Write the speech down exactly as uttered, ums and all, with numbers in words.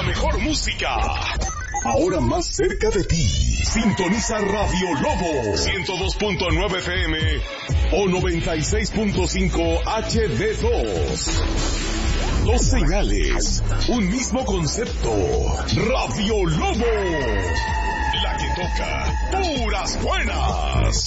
mejor música. Ahora más cerca de ti. Sintoniza Radio Lobo ciento dos punto nueve F M o noventa y seis punto cinco H D dos. Dos señales, un mismo concepto. Radio Lobo, la que toca puras buenas.